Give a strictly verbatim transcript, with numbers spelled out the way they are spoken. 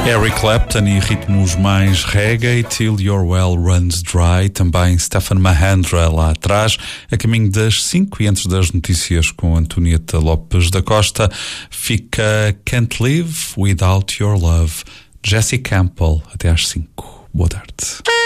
Eric Clapton e ritmos mais reggae, Till Your Well Runs Dry, também Stephen Mahandra lá atrás, a caminho das cinco, e antes das notícias com Antonieta Lopes da Costa, fica Can't Live Without Your Love, Jesse Campbell, até às cinco. Boa tarde.